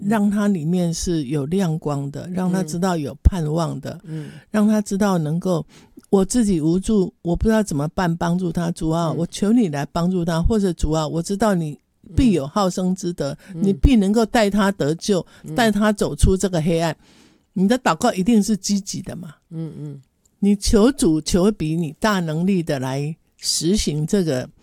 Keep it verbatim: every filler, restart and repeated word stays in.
让他里面是有亮光的，让他知道有盼望的，嗯，让他知道能够我自己无助，我不知道怎么办帮助他，主啊、嗯、我求你来帮助他，或者主啊我知道你必有好生之德、嗯、你必能够带他得救、嗯、带他走出这个黑暗。你的祷告一定是积极的嘛，嗯嗯，你求主求比你大能力的来实行这个